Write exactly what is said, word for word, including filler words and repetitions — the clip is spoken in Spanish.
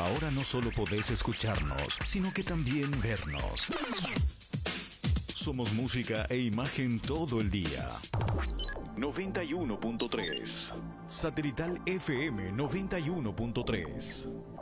Ahora no solo podés escucharnos, sino que también vernos. Somos música e imagen todo el día. noventa y uno punto tres. Satelital F M noventa y uno punto tres.